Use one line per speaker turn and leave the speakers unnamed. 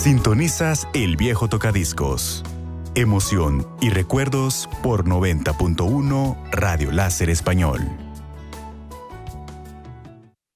Sintonizas El Viejo Tocadiscos. Emoción y recuerdos por 90.1 Radio Láser Español.